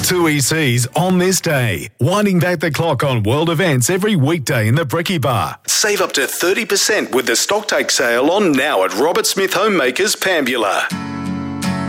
Two ECs on this day. Winding back the clock on world events every weekday in the Bricky Bar. Save up to 30% with the stocktake sale on now at Robert Smith Homemakers, Pambula.